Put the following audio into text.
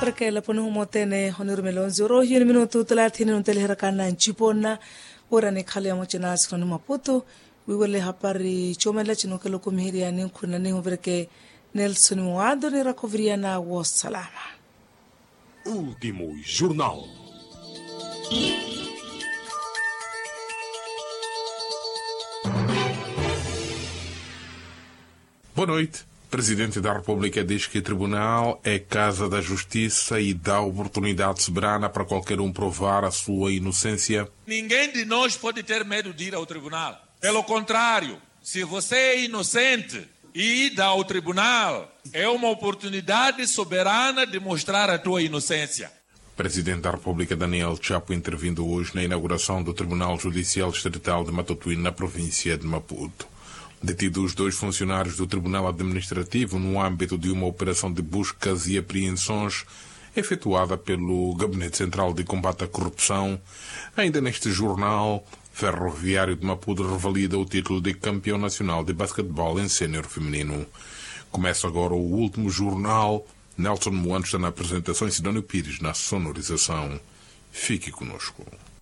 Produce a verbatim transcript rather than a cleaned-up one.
Perché la ponu motene honor melon zero yin minuto thelathini ntelihrakana nchipona ora ne khale mo chena skranu maputo wiwele hapari chomela chinokelo kumhiria ni khuna ni hoverke Nelson Moado ni rakovriana wa salama. Último jornal. Boa noite. O Presidente da República diz que o Tribunal é casa da justiça e dá oportunidade soberana para qualquer um provar a sua inocência. Ninguém de nós pode ter medo de ir ao Tribunal. Pelo contrário, se você é inocente e ir ao Tribunal, é uma oportunidade soberana de mostrar a tua inocência. O Presidente da República, Daniel Chapo, intervindo hoje na inauguração do Tribunal Judicial Distrital de Matotuí, na província de Maputo. Detidos dois funcionários do Tribunal Administrativo no âmbito de uma operação de buscas e apreensões efetuada pelo Gabinete Central de Combate à Corrupção. Ainda neste jornal, Ferroviário de Maputo revalida o título de campeão nacional de basquetebol em sénior feminino. Começa agora o último jornal. Nelson Moado está na apresentação e Sidónio Pires na sonorização. Fique conosco.